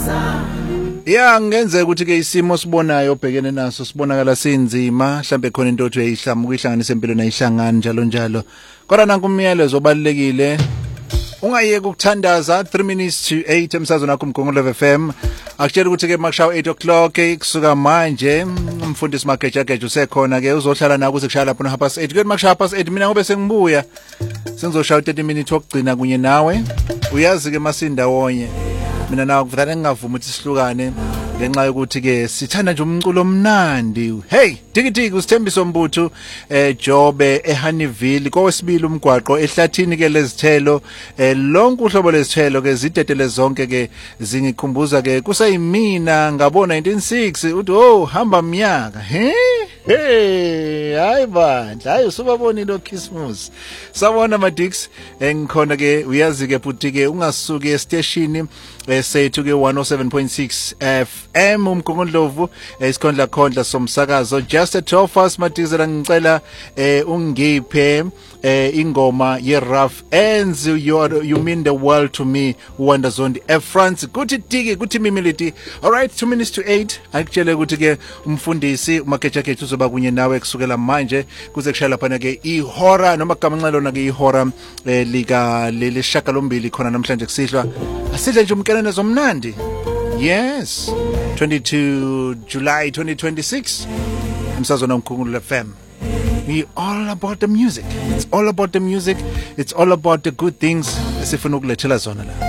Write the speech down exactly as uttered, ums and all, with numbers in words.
Ya ngenzeka ukuthi ke isimo sibonayo obhekene naso sibonakala sinzima mhlambe khona into othi uyihlama ukuyihlanganisa empilweni ayihlangani njalo njalo kodwa nanku umyalezo obalekile ungayeke ukuthandaza three minutes to eight emsazweni wakho uMgongolo F M akutshela ukuthi ke makushawa eight o'clock kusuka manje umfundisi Mageja Geja usekhona ke uzohlala naku kuze kushaya lapho no half past eight kuthi makushaya half past eight mina ngobe sengibuya sengizoshaya thirty minutes okugcina kunye nawe uyazi ke masinda wonye mina nawe kuvela ngingavuma ukuthi sihlukane ngenxa yokuthi ke sithanda nje umculo omnandi hey tikitiki usithembiso mbuthu eh Jobe eHoneyville kowesibili umgwaqo ehlathini ke lezithelo eh lonke uhlobo lezithelo ke zidedele zonke ke zingikhumbuza ke kusayimina ngabo nineteen six uthi oh hamba mnyaka he hey hayi bandla hayi usubabona lo Christmas sabona madix engikhona ke uyazi ke futhi ke ungasuki estation sethu ke one oh seven point six F M uMgongondlovu isikhondla khondla somsakazo just a twelve us madizela ngicela eh ungiphe eh ingoma ye Rough Ends you are, you mean the world to me uwanda zondi F France kuthi tiki kuthi mimility all right two minutes to eight akutshele ukuthi ke umfundisi uMageja Geja uzoba kunye nawe kusukela manje kuze kushaya lapha ke ihora noma gamanxa lona ke ihora lika lelishaka lombili khona namhlanje kusihlwa asidle nje umkelane zomnandi yes twenty-two July twenty twenty-six emsazweni uMgongolo F M we all about the music it's all about the music it's all about the good things esifuna ukulethela zona la